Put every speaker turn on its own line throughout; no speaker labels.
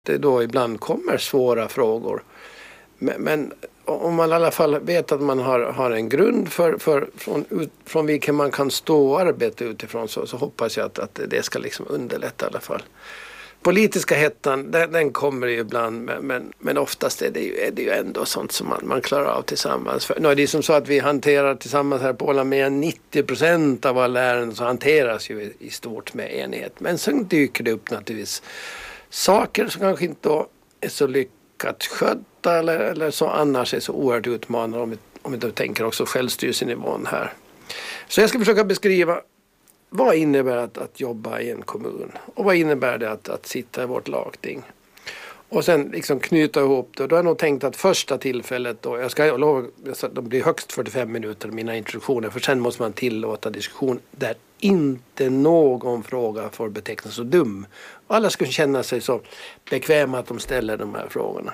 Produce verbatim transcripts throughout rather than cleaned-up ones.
det då ibland kommer svåra frågor. Men, men om man i alla fall vet att man har, har en grund för, för, från, ut, från vilken man kan stå och arbeta utifrån, så, så hoppas jag att, att det ska liksom underlätta i alla fall. Politiska hettan, den, den kommer ju ibland, men, men, men oftast är det, ju, är det ju ändå sånt som man, man klarar av tillsammans. För, nu är det som så att vi hanterar tillsammans här på Åland mer än nittio procent av alla ärenden så hanteras ju i, i stort med enighet. Men sen dyker det upp naturligtvis saker som kanske inte är så lyckat skötta eller, eller så annars är så oerhört utmanande om vi, om vi då tänker också självstyrelsenivån här. Så jag ska försöka beskriva vad innebär att, att jobba i en kommun och vad innebär det att, att sitta i vårt lagting. Och sen liksom knyta ihop det. Då har jag nog tänkt att första tillfället då, jag ska lova, de blir högst fyrtiofem minuter mina introduktioner, för sen måste man tillåta diskussion där inte någon fråga får betecknas så dum. Och alla ska känna sig så bekväma att de ställer de här frågorna.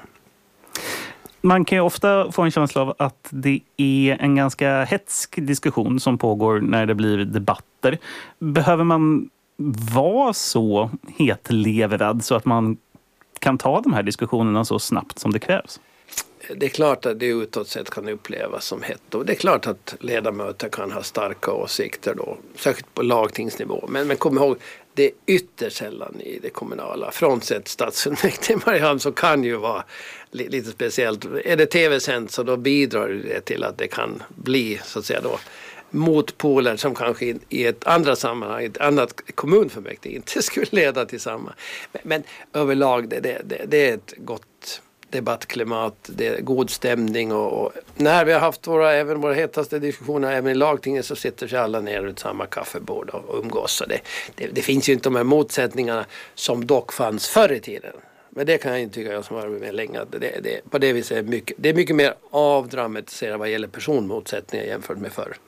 Man kan ju ofta få en känsla av att det är en ganska hetsk diskussion som pågår när det blir debatter. Behöver man vara så hetlevrad så att man kan ta de här diskussionerna så snabbt som det krävs?
Det är klart att det utåt sett kan upplevas som hett, och det är klart att ledamöter kan ha starka åsikter då, särskilt på lagtingsnivå. Men, men kom ihåg, det är ytterst sällan i det kommunala. Frånsett stadsfullmäktige i Mariehamn så kan ju vara li, lite speciellt. Är det tv-sänt så då bidrar det till att det kan bli så att säga då motpoler som kanske i, i ett andra sammanhang, ett annat kommunfullmäktige inte skulle leda till samma. Men, men överlag det, det, det, det är ett gott debattklimat, det är god stämning och, och när vi har haft våra, även våra hetaste diskussioner även i lagtinget så sitter sig alla ner ut samma kaffebord och, och umgås. Så det, det, det finns ju inte de här motsättningarna som dock fanns förr i tiden. Men det kan jag inte tycka jag som har varit med länge. Det, det, på det viset är mycket, det är mycket mer avdramatiserat vad gäller personmotsättningar jämfört med förr.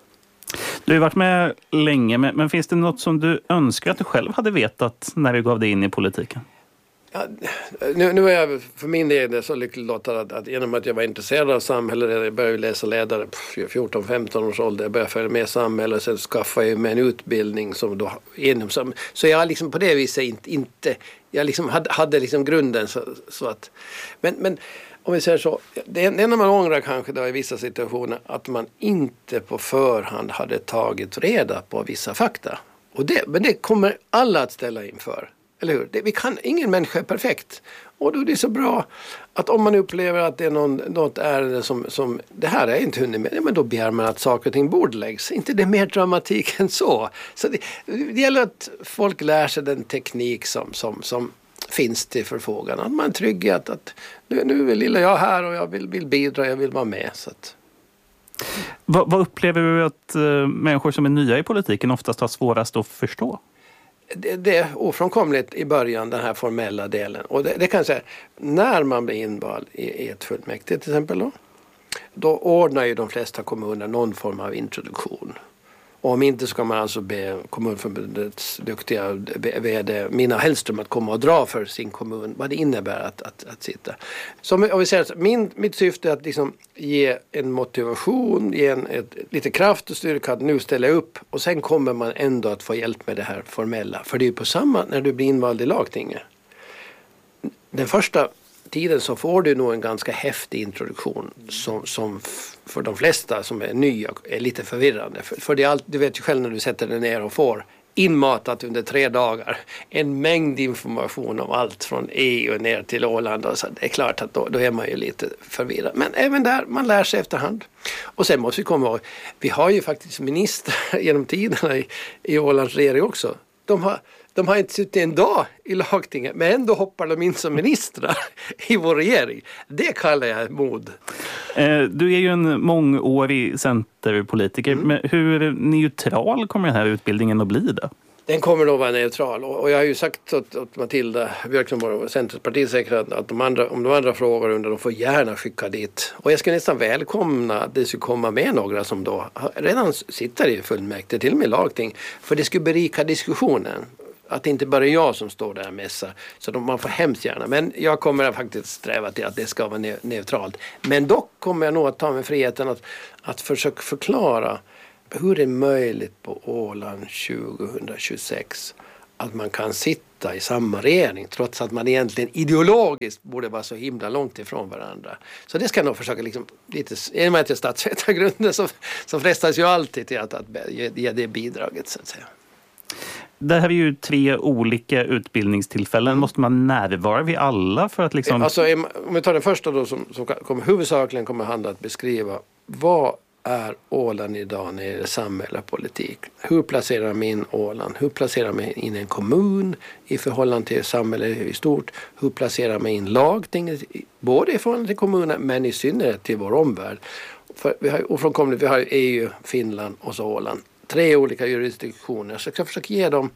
Du har varit med länge, men, men finns det något som du önskar att du själv hade vetat när du gav dig in i politiken?
Ja, nu, nu är jag för min del så lyckligt lottad att, att genom att jag var intresserad av samhället, jag började läsa ledare på fjorton femton års ålder, jag började följa med samhället, sen skaffade jag mig en utbildning som då inom som, så jag liksom på det viset inte, inte jag liksom hade, hade liksom grunden så, så att men, men om vi säger så, det enda man ångrar kanske då i vissa situationer att man inte på förhand hade tagit reda på vissa fakta. Och det, men det kommer alla att ställa inför. Eller hur? Det, vi kan, ingen människa är perfekt. Och då är det så bra att om man upplever att det är någon, något ärende som, som det här är inte hunnit med, men då begär man att saker och ting bordläggs. Inte det är mer dramatik än så. Så det, det gäller att folk lär sig den teknik som, som, som finns till förfogande. Att man är trygg i att, att nu, nu är lilla jag här och jag vill, vill bidra, jag vill vara med. Så att.
Vad, vad upplever du att uh, människor som är nya i politiken oftast har svårast att förstå?
Det, det är ofrånkomligt i början, den här formella delen. Och det, det kan jag säga, när man blir invald i, i ett fullmäktige till exempel då, då ordnar ju de flesta kommuner någon form av introduktion. Och om inte så kan man alltså be kommunförbundets duktiga vd Mina Hellström att komma och dra för sin kommun vad det innebär att, att, att sitta. Så om vi säger att min, mitt syfte är att liksom ge en motivation, ge en, ett, lite kraft och styrka att nu ställa upp, och sen kommer man ändå att få hjälp med det här formella. För det är ju på samma när du blir invald i lagtinget. Den första tiden så får du nog en ganska häftig introduktion som, som för de flesta som är nya är lite förvirrande. För, för det är allt, du vet ju själv när du sätter dig ner och får inmatat under tre dagar en mängd information om allt från E U ner till Åland. Och så det är klart att då, då är man ju lite förvirrad. Men även där, man lär sig efterhand. Och sen måste vi komma ihåg, vi har ju faktiskt ministrar genom tiderna i, i Ålands regering också. De har De har inte suttit en dag i lagtinget, men ändå hoppar de in som ministrar i vår regering. Det kallar jag mod.
Du är ju en mångårig centerpolitiker. Mm. Men hur neutral kommer den här utbildningen att bli då?
Den kommer att vara neutral. Och jag har ju sagt åt, åt Matilda Björkström, vår centerpartisekreterare, att de andra, om de andra frågor under, de får gärna skicka dit. Och jag ska nästan välkomna att det skulle komma med några som då redan sitter i fullmäktige, till och med lagting. För det skulle berika diskussionen. Att det inte bara är jag som står där och mässar. Så de, man får hemskt gärna. Men jag kommer att faktiskt sträva till att det ska vara ne- neutralt. Men dock kommer jag nog att ta mig friheten att, att försöka förklara hur det är möjligt på Åland tjugohundratjugosex att man kan sitta sitta i samma regering trots att man egentligen ideologiskt borde vara så himla långt ifrån varandra. Så det ska jag nog försöka liksom, lite, i och med att jag statsvetargrunden så, så frestas ju alltid till att, att ge, ge det bidraget så att säga.
Det här är ju tre olika utbildningstillfällen. Måste man närvara vid alla för att liksom...
Alltså, om vi tar den första då som, som kommer, huvudsakligen kommer handla att beskriva vad är Åland idag när det gäller samhälle och politik? Hur placerar man in Åland? Hur placerar man in en kommun i förhållande till samhället i stort? Hur placerar man in lagtinget både i förhållande till kommunen men i synnerhet till vår omvärld? För vi har ofrånkomligt, vi har E U, Finland och så Åland. Tre olika jurisdiktioner. Så jag ska försöka ge dem,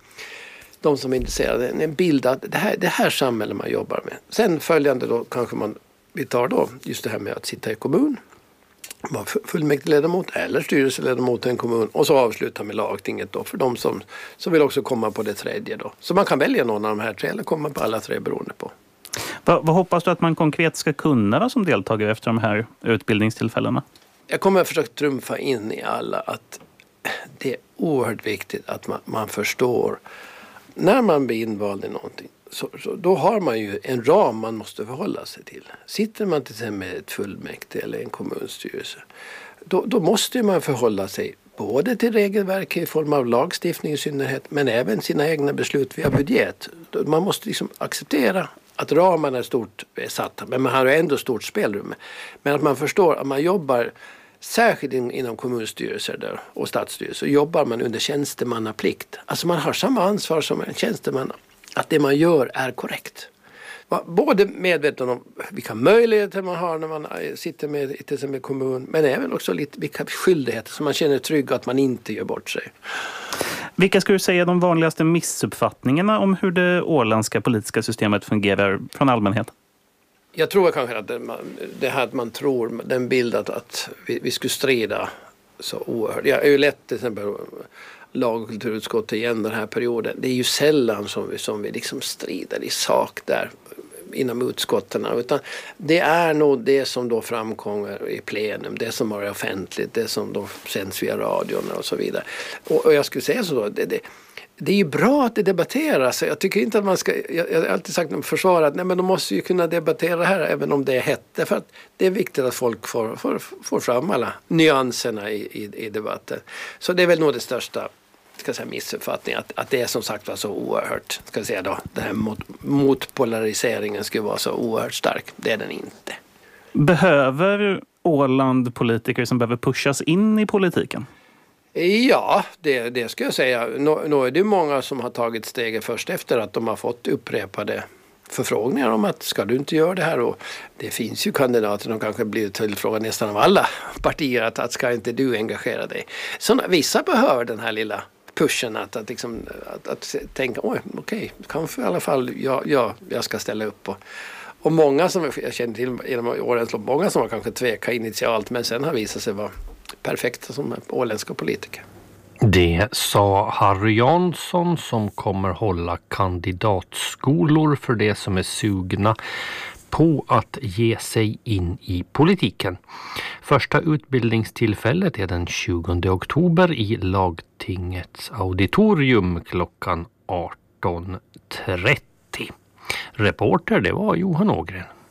de som är intresserade, en bild av det här, det här samhället man jobbar med. Sen följande då kanske man, vi tar då just det här med att sitta i kommun, vara fullmäktigeledamot eller styrelseledamot i en kommun och så avsluta med lagtinget då för de som, som vill också komma på det tredje då. Så man kan välja någon av de här tre eller komma på alla tre beroende på.
Vad, vad hoppas du att man konkret ska kunna då, som deltagare efter de här utbildningstillfällena?
Jag kommer att försöka trumfa in i alla att det är oerhört viktigt att man, man förstår när man blir invald i någonting. Så, så då har man ju en ram man måste förhålla sig till. Sitter man till exempel med ett fullmäktige eller en kommunstyrelse, då, då måste man förhålla sig både till regelverk i form av lagstiftning i synnerhet, men även sina egna beslut via budget. Man måste liksom acceptera att ramarna är stort satta, men man har ändå stort spelrum. Men att man förstår att man jobbar, särskilt inom kommunstyrelser där och stadsstyrelser, jobbar man under tjänstemannaplikt. Alltså man har samma ansvar som en tjänsteman, att det man gör är korrekt. Både medveten om vilka möjligheter man har när man sitter med till exempel kommun, men även också lite vilka skyldigheter som man känner trygg att man inte gör bort sig.
Vilka skulle du säga är de vanligaste missuppfattningarna om hur det åländska politiska systemet fungerar från allmänheten?
Jag tror kanske att det, det här att man tror, den bild att, att vi, vi skulle strida så oerhört. Jag är ju lätt till exempel lag- och kulturutskottet igen den här perioden. Det är ju sällan som vi, som vi liksom strider i sak där inom utskotten. Utan det är nog det som då framkommer i plenum, det som är offentligt, det som då sänds via radion och så vidare. Och, och jag skulle säga så då, det, det, det är ju bra att det debatteras. Jag tycker inte att man ska, jag, jag har alltid sagt om försvaret att nej, men de måste ju kunna debattera det här även om det är hett. Därför att det är viktigt att folk får, får, får fram alla nyanserna i, i, i debatten. Så det är väl nog det största, ska jag säga, missuppfattningen, att, att det är som sagt var så oerhört, ska jag säga då, den här mot, motpolariseringen skulle vara så oerhört stark. Det är den inte.
Behöver Åland politiker som behöver pushas in i politiken?
Ja, det, det ska jag säga. Nu, nu är det många som har tagit steget först efter att de har fått upprepade förfrågningar om att ska du inte göra det här, och det finns ju kandidater som kanske blir tillfrågade nästan av alla partier att, att ska inte du engagera dig. Så vissa behöver den här lilla pushen att, att, liksom, att, att tänka oj, okej, kanske i alla fall jag, jag, jag ska ställa upp. Och, och många som jag känner till genom årens lopp, många som har kanske tvekat initialt men sen har visat sig vara perfekta som åländska politiker.
Det sa Harry Jansson som kommer hålla kandidatskolor för det som är sugna på att ge sig in i politiken. Första utbildningstillfället är den tjugonde oktober i lagtingets auditorium klockan arton trettio. Reporter det var Johan Ågren.